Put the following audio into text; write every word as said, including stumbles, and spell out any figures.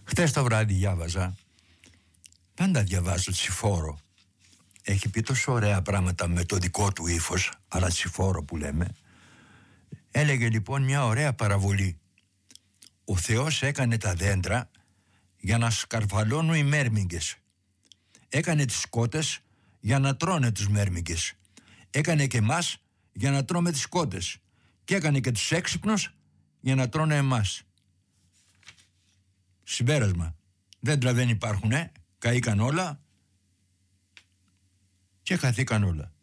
Χτες το βράδυ διάβαζα, πάντα διαβάζω Τσιφόρο. Έχει πει τόσο ωραία πράγματα με το δικό του ύφος, αλλά Τσιφόρο που λέμε. Έλεγε λοιπόν μια ωραία παραβολή. Ο Θεός έκανε τα δέντρα για να σκαρφαλώνουν οι μέρμηγκες. Έκανε τις κότες για να τρώνε τους μέρμηγκες. Έκανε και εμάς για να τρώμε τις κότες. Και έκανε και τους έξυπνους για να τρώνε εμάς. Συμπέρασμα. Δέντρα δεν υπάρχουνε, καήκαν όλα και χαθήκαν όλα.